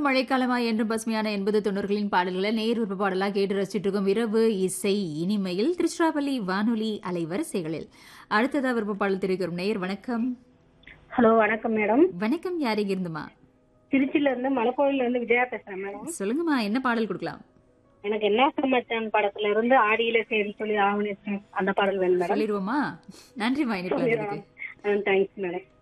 என்றும் மழைக்காலமா என்றும் பசுமையான 80 90களின் பாடல்களை நேர் விருப்ப பாடலா கேட்டு ரசிச்சுட்டு இருக்கும் இரவு இசை இனிமையில் திருச்சிராப்பள்ளி வானொலி அலைவரிசைகளில் அடுத்ததா விருப்ப பாடல் தெரிவிக்கும் நேயர். வணக்கம். ஹலோ, வணக்கம் மேடம். வணக்கம். யாரிங்க இருந்துமா? திருச்சியில இருந்து மலைக்கோயில இருந்து விஜயா பேசுறேன் மேடம். சொல்லுங்கம்மா, என்ன பாடல் கொடுக்கலாம்? எனக்கு என்ன சமாச்சான் படத்துல இருந்து ஆடியில சரி சொல்லி ஆவணி அந்த பாடல் வேணும் மேடம். சொல்லிடுவோமா? நன்றிமா. இனிப்பு தேங்க்ஸ் மேடம்.